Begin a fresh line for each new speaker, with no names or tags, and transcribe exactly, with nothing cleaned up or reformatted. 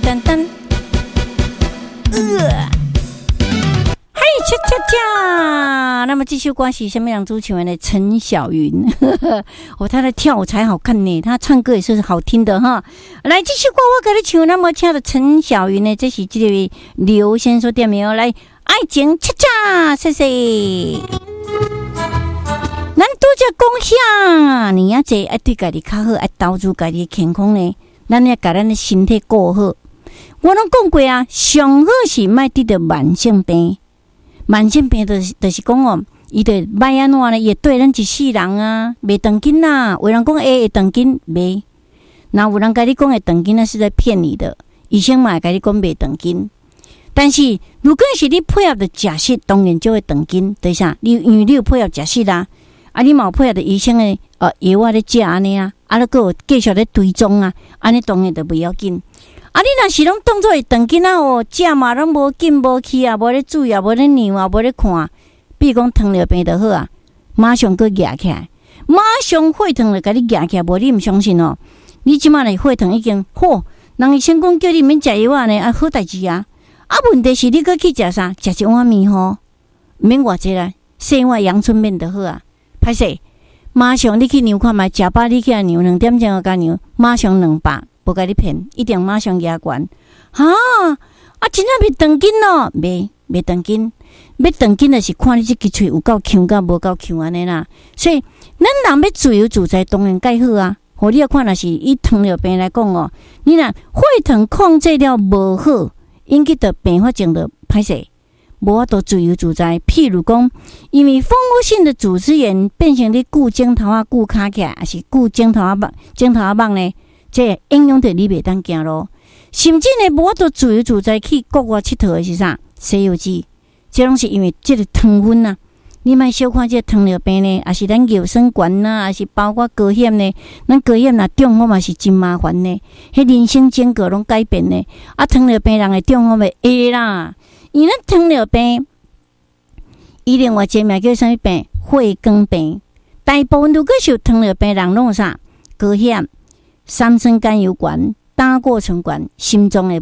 噔噔，呃。恰恰恰，那么这首歌是什么样主唱的？陈小云，哦，她的跳舞才好看呢，她唱歌也是好听的哈。来，这首歌我给你唱，那么亲爱的陈小云呢，这是这位刘先生点名来，爱情恰恰，谢谢。咱拄则讲啥？你要这爱对家己较好，爱投资家己健康呢，咱要把咱的身体顾好。我拢讲过啊，上好是莫得到慢性病。慢性病就是就是讲哦，伊得歹安怎呢？也对咱一世人啊，袂长紧啦。有人讲诶会长紧，袂。那有人甲你讲会长紧，那是在骗你的。医生嘛会甲你讲袂长紧，但是如果是你配合的食食，当然就会长紧。对啥？你因为你有配合食食啦，啊，你嘛有配合的医生的呃药啊咧食安尼啊，啊，咧个继续咧追踪啊，安尼当然就袂要紧。啊！你若是拢当作会长囡仔哦，食嘛拢无紧无气啊，无咧注意啊，无咧量啊，无咧看。比如讲糖尿病就好啊，马上搁压起来，马上血糖就甲你压起来，无你毋相信哦。你即马的血糖已经嚯，人医生讲叫你免食药啊呢，啊好代志啊。啊，问题是你搁去食啥？食一碗面吼，免偌济啦，细碗阳春面就好啊。歹势，马上你去量看觅，食饱你去量两点钟加量，马上两百。无甲你骗，一定马上压悬。哈啊，真正袂长紧咯，袂袂长紧，要长紧的是看你这支喙有够强甲无够强安尼啦。所以咱人要自由自在，当然介好啊。互你要看，若是以糖尿病来讲哦，你若血糖控制了无好，引起的并发症的歹势，无法度自由自在。譬如讲，因为蜂窝性的组织炎变成你固颈头啊、固骹起来，还是固颈头啊、颈头啊棒呢？这影响到你袂当行咯，甚至呢，无法度自由自在去国外佚佗的是啥？西游记，这拢是因为这个糖分呐、啊。你莫小看这糖尿病呢，也是咱尿酸悬呐，也是包括高血呢。咱高血若中风嘛是真麻烦呢，迄人生整个拢改变呢。啊，糖尿病人的中风会会啦，因为咱糖尿病，伊另外一个名叫啥物病？血管病。大部分如果是有糖尿病人拢有啥？高血。三酸甘油管、胆固醇管、心脏的